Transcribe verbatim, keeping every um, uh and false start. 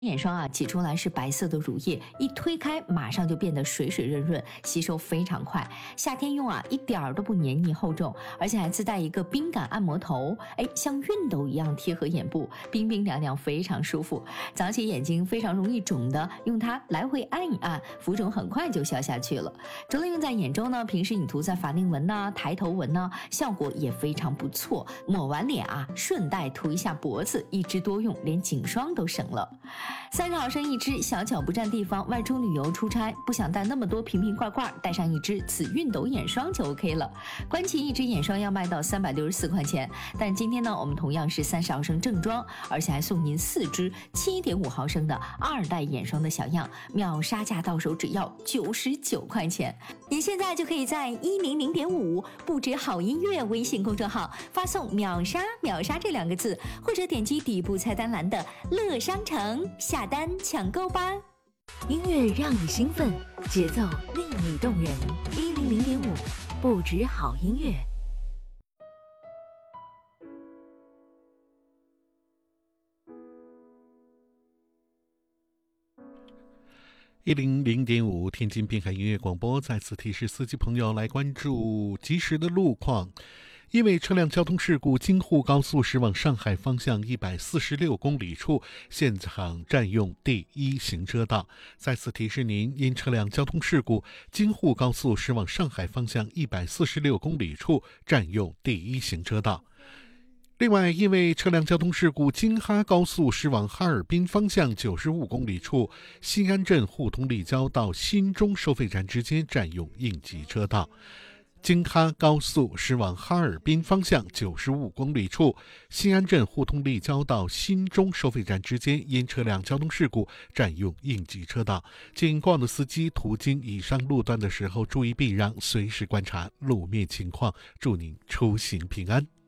眼霜啊，挤出来是白色的乳液，一推开马上就变得水水润润，吸收非常快。夏天用啊，一点儿都不黏腻厚重，而且还自带一个冰感按摩头，哎，像熨斗一样贴合眼部，冰冰凉凉，非常舒服。早起眼睛非常容易肿的，用它来回按一按，浮肿很快就消下去了。除了用在眼周呢，平时你涂在法令纹呐、抬头纹呐，效果也非常不错。抹完脸啊，顺带涂一下脖子，一支多用，连颈霜都省了。三十毫升一支，小巧不占地方。外出旅游出差，不想带那么多瓶瓶罐罐，带上一支此熨斗眼霜就 OK 了。关琦一支眼霜要卖到三百六十四块钱，但今天呢，我们同样是三十毫升正装，而且还送您四支七点五毫升的二代眼霜的小样，秒杀价到手只要九十九块钱。你现在就可以在一零零点五不止好音乐微信公众号发送秒杀秒杀这两个字，或者点击底部菜单栏的乐商城下单抢购吧。 音乐让你兴奋，节奏令你动人。一零零点五不止好音乐。 一零零点五天津滨海音乐广播再次提示司机朋友来关注及时的路况。因为车辆交通事故，京沪高速驶往上海方向一百四十六公里处现场占用第一行车道。再次提示您，因车辆交通事故，京沪高速驶往上海方向一百四十六公里处占用第一行车道。另外，因为车辆交通事故，京哈高速驶往哈尔滨方向九十五公里处西安镇互通立交到新中收费站之间占用应急车道。京哈高速驶往哈尔滨方向九十五公里处西安镇互通立交到新中收费站之间因车辆交通事故占用应急车道，请过往的司机途经以上路段的时候注意避让，随时观察路面情况，祝您出行平安。